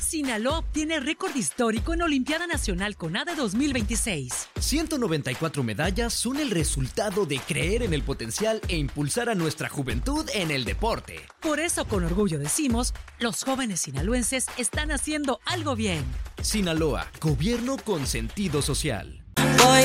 Sinaloa obtiene récord histórico en Olimpiada Nacional CONADE 2026. 194 medallas son el resultado de creer en el potencial e impulsar a nuestra juventud en el deporte. Por eso, con orgullo decimos, los jóvenes sinaloenses están haciendo algo bien. Sinaloa, gobierno con sentido social. Voy